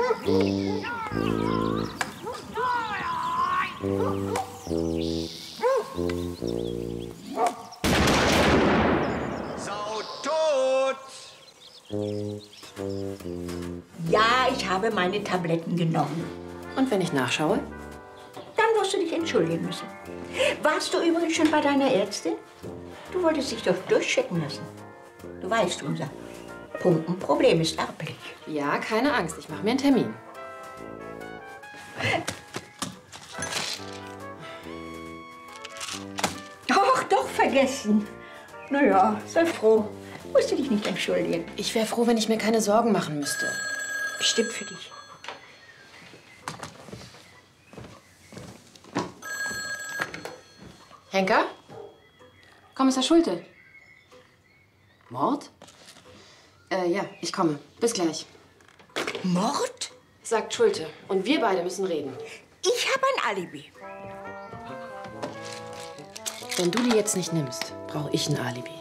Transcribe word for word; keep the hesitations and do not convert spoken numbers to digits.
Sau tot! Ja, ich habe meine Tabletten genommen. Und wenn ich nachschaue? Dann wirst du dich entschuldigen müssen. Warst du übrigens schon bei deiner Ärztin? Du wolltest dich doch durchchecken lassen. Du weißt, unser Pumpenproblem ist erblich. Ja, keine Angst. Ich mache mir einen Termin. Ach, doch vergessen. Na ja, sei froh. Musst du dich nicht entschuldigen. Ich wäre froh, wenn ich mir keine Sorgen machen müsste. Bestimmt für dich. Henker? Kommissar Schulte. Mord? Äh, ja, ich komme. Bis gleich. Mord? Sagt Schulte. Und wir beide müssen reden. Ich habe ein Alibi. Wenn du die jetzt nicht nimmst, brauche ich ein Alibi.